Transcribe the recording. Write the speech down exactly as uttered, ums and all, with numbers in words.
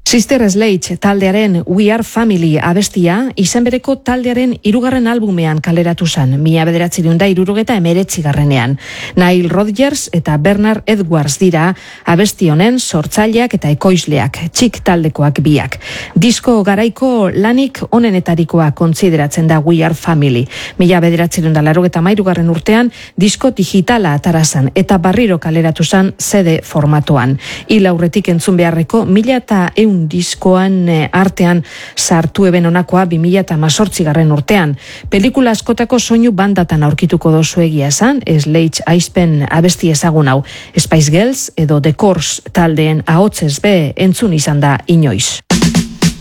Sister Sledge taldearen We Are Family abestia izen bereko taldearen hirugarren albumean kaleratu zen, mila bederatziehun eta hirurogeta hemeretzigarrenean. Nile Rodgers eta Bernard Edwards dira abesti honen sortzaileak eta ekoizleak, txik taldekoak biak. Disko garaiko lanik onenetarikoa kontsideratzen da We Are Family. Mila bederatziehun eta laurogeita hamairugarren urtean disko digitala atarazan eta barriro kaleratu zen C D formatoan. Hil aurretik entzun beharreko mila eta ehun diskoan artean sartu eben honakoa bi mila hemezortzigarren urtean. Pelikula askotako soinu bandatan aurkituko dozu egia esan, Sledge aizpen abesti ezagun hau, Spice Girls edo The Course taldeen ahotsez be entzun izan da inoiz.